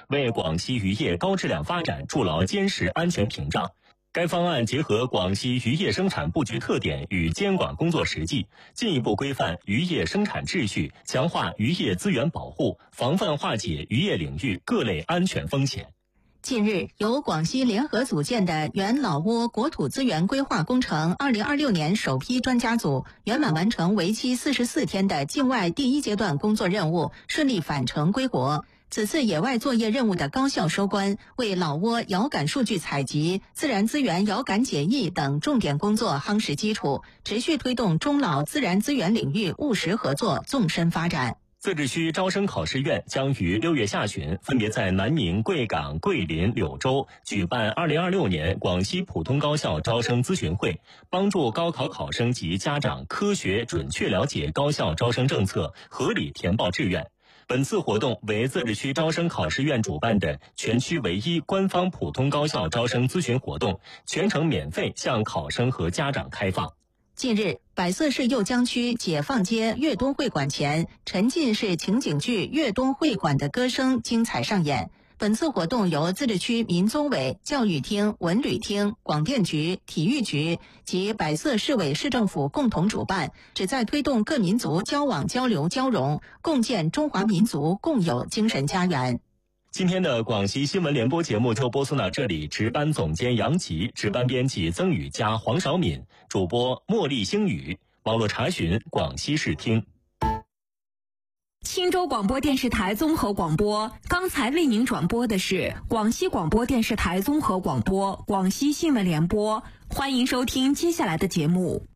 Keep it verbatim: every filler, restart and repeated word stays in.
为广西渔业高质量发展筑牢坚实安全屏障。该方案结合广西渔业生产布局特点与监管工作实际，进一步规范渔业生产秩序，强化渔业资源保护，防范化解渔业领域各类安全风险。 近日，由广西联合组建的原老挝国土资源规划工程二零二六年首批专家组圆满完成为期四十四天的境外第一阶段工作任务，顺利返程归国。此次野外作业任务的高效收官，为老挝遥感数据采集、自然资源遥感检疫等重点工作夯实基础，持续推动中老自然资源领域务实合作纵深发展。 自治区招生考试院将于六月下旬分别在南宁、贵港、桂林、柳州举办二零二六年广西普通高校招生咨询会，帮助高考考生及家长科学准确了解高校招生政策，合理填报志愿。本次活动为自治区招生考试院主办的全区唯一官方普通高校招生咨询活动，全程免费向考生和家长开放。 近日，百色市酉江区解放街粤东会馆前，沉浸式情景剧《粤东会馆的歌声》精彩上演。本次活动由自治区民综委、教育厅、文旅厅、广电局、体育局及百色市委市政府共同主办，旨在推动各民族交往交流交融，共建中华民族共有精神家园。 今天的广西新闻联播节目就播送到这里，值班总监杨吉，值班编辑曾宇佳、黄少敏，主播茉莉星宇，网络查询广西视听。 青州广播电视台综合广播，刚才为您转播的是广西广播电视台综合广播广西新闻联播，欢迎收听接下来的节目。